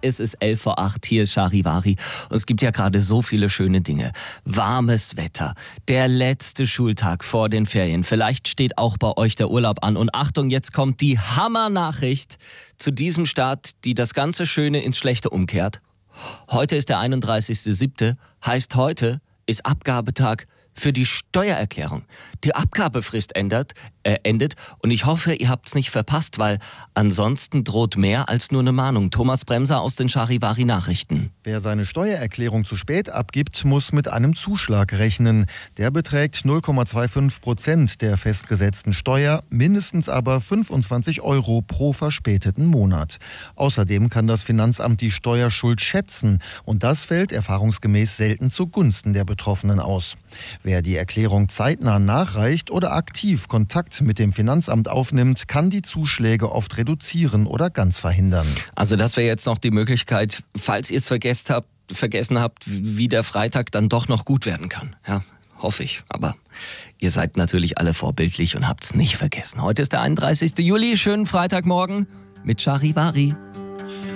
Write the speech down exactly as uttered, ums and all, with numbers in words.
Es ist elf vor acht, hier ist Charivari. Und es gibt ja gerade so viele schöne Dinge. Warmes Wetter, der letzte Schultag vor den Ferien. Vielleicht steht auch bei euch der Urlaub an. Und Achtung, jetzt kommt die Hammer-Nachricht zu diesem Start, die das ganze Schöne ins Schlechte umkehrt. Heute ist der einunddreißigster siebte Heißt, heute ist Abgabetag für die Steuererklärung. Die Abgabefrist ändert, äh, endet und ich hoffe, ihr habt's nicht verpasst, weil ansonsten droht mehr als nur eine Mahnung. Thomas Bremser aus den Charivari Nachrichten. Wer seine Steuererklärung zu spät abgibt, muss mit einem Zuschlag rechnen. Der beträgt null Komma fünfundzwanzig Prozent der festgesetzten Steuer, mindestens aber fünfundzwanzig Euro pro verspäteten Monat. Außerdem kann das Finanzamt die Steuerschuld schätzen und das fällt erfahrungsgemäß selten zugunsten der Betroffenen aus. Wer die Erklärung zeitnah nachreicht oder aktiv Kontakt mit dem Finanzamt aufnimmt, kann die Zuschläge oft reduzieren oder ganz verhindern. Also das wäre jetzt noch die Möglichkeit, falls ihr es vergessen habt, vergessen habt, wie der Freitag dann doch noch gut werden kann. Ja, hoffe ich. Aber ihr seid natürlich alle vorbildlich und habt es nicht vergessen. Heute ist der einunddreißigster Juli. Schönen Freitagmorgen mit Charivari.